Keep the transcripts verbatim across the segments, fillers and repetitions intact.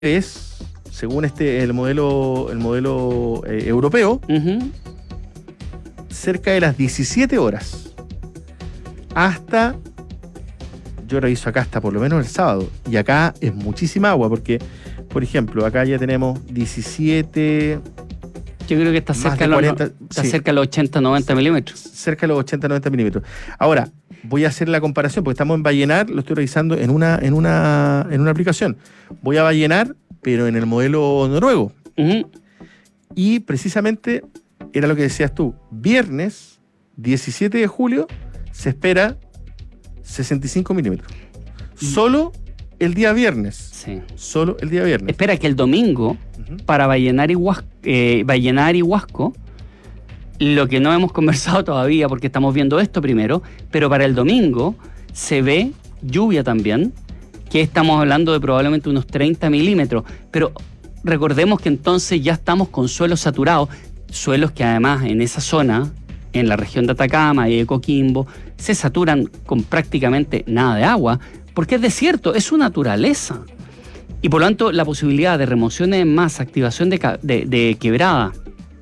es, según este el modelo, el modelo eh, europeo, uh-huh. cerca de las diecisiete horas. Hasta, yo reviso acá hasta por lo menos el sábado. Y acá es muchísima agua, porque, por ejemplo, acá ya tenemos diecisiete... Yo creo que está cerca, de cuarenta, los, está sí, cerca de los ochenta, noventa milímetros. Cerca de los ochenta, noventa milímetros. Ahora, voy a hacer la comparación, porque estamos en Vallenar, lo estoy revisando en una, en una, en una aplicación. Voy a Vallenar, pero en el modelo noruego. Uh-huh. Y precisamente, era lo que decías tú, viernes diecisiete de julio se espera sesenta y cinco milímetros. Uh-huh. Solo el día viernes. Sí. Solo el día viernes. Espera que el domingo, uh-huh. para Vallenar y, Huasco, eh, Vallenar y Huasco, lo que no hemos conversado todavía, porque estamos viendo esto primero, pero para el domingo se ve lluvia también, que estamos hablando de probablemente unos treinta milímetros, pero recordemos que entonces ya estamos con suelos saturados, suelos que además en esa zona, en la región de Atacama y de Coquimbo, se saturan con prácticamente nada de agua, porque es desierto, es su naturaleza. Y por lo tanto, la posibilidad de remociones en masa, activación de, de, de quebrada,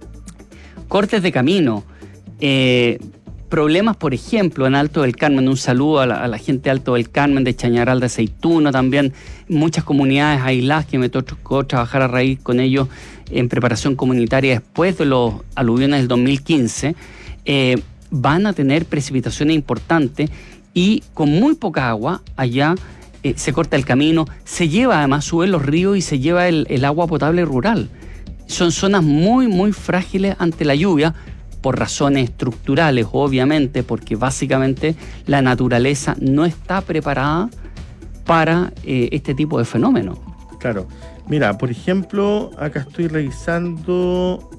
cortes de camino, eh, problemas, por ejemplo, en Alto del Carmen. Un saludo a la, a la gente de Alto del Carmen, de Chañaral de Aceituno, también muchas comunidades aisladas que me tocó trabajar a raíz con ellos en preparación comunitaria después de los aluviones del dos mil quince, eh, van a tener precipitaciones importantes y con muy poca agua allá eh, se corta el camino, se lleva además, suben los ríos y se lleva el, el agua potable rural. Son zonas muy, muy frágiles ante la lluvia, por razones estructurales, obviamente, porque básicamente la naturaleza no está preparada para eh, este tipo de fenómenos. Claro. Mira, por ejemplo, acá estoy revisando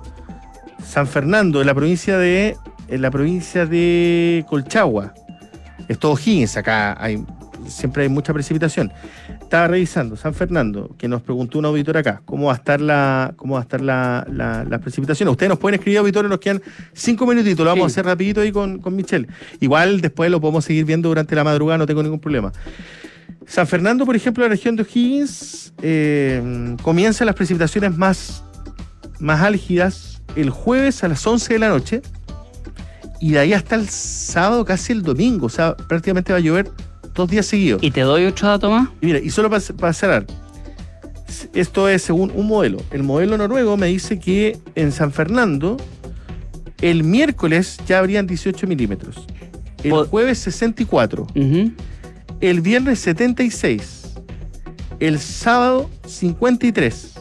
San Fernando, en la provincia de, en la provincia de Colchagua. Es todo O'Higgins, acá hay, siempre hay mucha precipitación. Estaba revisando San Fernando, que nos preguntó un auditor acá, cómo va a estar la, cómo va a estar la, la, la precipitación. Ustedes nos pueden escribir, auditores, nos quedan cinco minutitos, lo vamos sí. a hacer rapidito ahí con, con Michelle. Igual después lo podemos seguir viendo durante la madrugada, no tengo ningún problema. San Fernando, por ejemplo, la región de O'Higgins, eh, comienzan las precipitaciones más, más álgidas el jueves a las once de la noche, y de ahí hasta el sábado, casi el domingo, o sea, prácticamente va a llover dos días seguidos. ¿Y te doy otro dato más? Y mira, y solo para, para cerrar, esto es según un modelo. El modelo noruego me dice que en San Fernando el miércoles ya habrían dieciocho milímetros, el jueves sesenta y cuatro, uh-huh. el viernes setenta y seis, el sábado cincuenta y tres,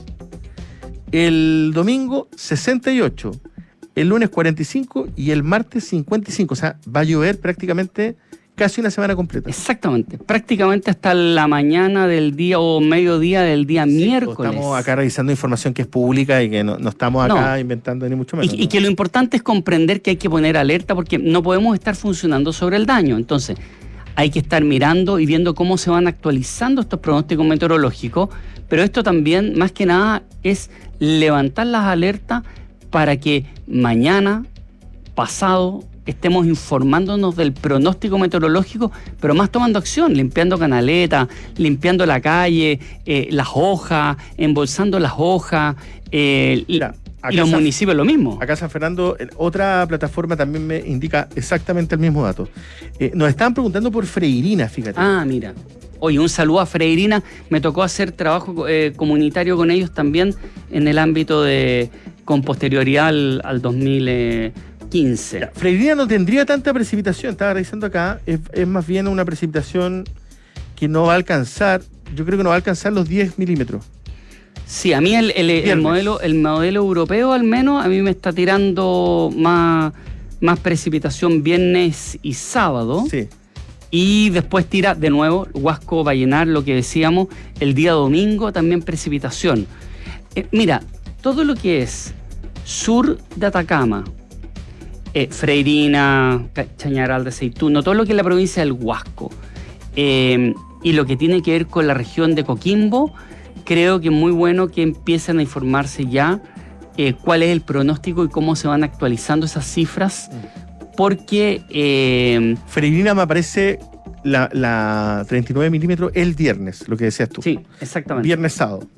el domingo sesenta y ocho, el lunes cuarenta y cinco y el martes cincuenta y cinco. O sea, va a llover prácticamente casi una semana completa. Exactamente, prácticamente hasta la mañana del día o mediodía del día sí, miércoles. Estamos acá revisando información que es pública y que no, no estamos acá no. inventando ni mucho menos. Y, ¿no? y que lo importante es comprender que hay que poner alerta porque no podemos estar funcionando sobre el daño. Entonces, hay que estar mirando y viendo cómo se van actualizando estos pronósticos meteorológicos, pero esto también, más que nada, es levantar las alertas para que mañana, pasado, estemos informándonos del pronóstico meteorológico, pero más tomando acción, limpiando canaletas, limpiando la calle, eh, las hojas, embolsando las hojas, eh, Mira, y los San, municipios lo mismo. Acá San Fernando, otra plataforma también me indica exactamente el mismo dato. Eh, nos estaban preguntando por Freirina, fíjate. Ah, mira. Oye, un saludo a Freirina. Me tocó hacer trabajo eh, comunitario con ellos también en el ámbito de con posterioridad al, al dos mil quince. Ya, Freirina no tendría tanta precipitación, estaba revisando acá, es, es más bien una precipitación que no va a alcanzar, yo creo que no va a alcanzar los diez milímetros. Sí, a mí el, el, el, modelo, el modelo europeo al menos, a mí me está tirando más, más precipitación viernes y sábado. Sí. Y después tira de nuevo Huasco, Vallenar, lo que decíamos, el día domingo también precipitación. Eh, mira, todo lo que es sur de Atacama, eh, Freirina, Chañaral de Aceituno, todo lo que es la provincia del Huasco, eh, y lo que tiene que ver con la región de Coquimbo, creo que es muy bueno que empiecen a informarse ya eh, cuál es el pronóstico y cómo se van actualizando esas cifras, porque... Eh, Freirina me aparece la, la treinta y nueve milímetros el viernes, lo que decías tú. Sí, exactamente. Viernes sábado.